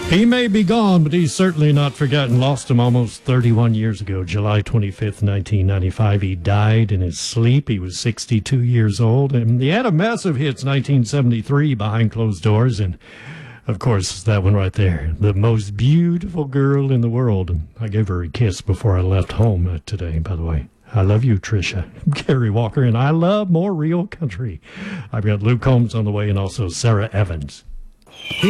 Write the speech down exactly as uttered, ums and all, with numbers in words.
He may be gone, but he's certainly not forgotten. Lost him almost thirty-one years ago, July twenty-fifth, nineteen ninety-five. He died in his sleep. He was sixty-two years old, and he had a massive hits, nineteen seventy-three, Behind Closed Doors, and, of course, that one right there, The Most Beautiful Girl in the World. And I gave her a kiss before I left home uh, today, by the way. I love you, Tricia. Gary Walker, and I love more real country. I've got Luke Combs on the way and also Sarah Evans.